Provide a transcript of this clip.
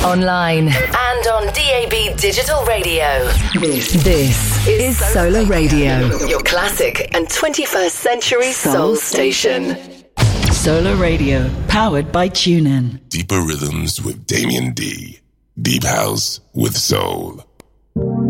online, and on DAB Digital Radio. This is Solar Radio, your classic and 21st century soul station. Solar Radio, powered by TuneIn. Deeper Rhythms with Damien D. Deep House with Soul.